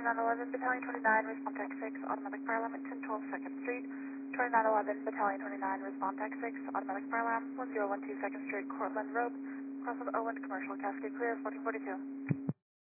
2911, Battalion 29, respond tech 6, automatic fire alarm at 1012 2nd Street. 2911, Battalion 29, respond tech 6, automatic fire alarm, 1012 2nd Street, Cortland Road, cross of Owen, commercial, cascade clear, 1442.